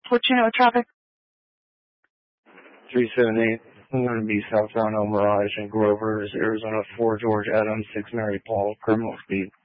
What you know, traffic? 378. I'm going to be southbound El Mirage and Grover, Arizona 4 George Adams 6 Mary Paul, criminal speed.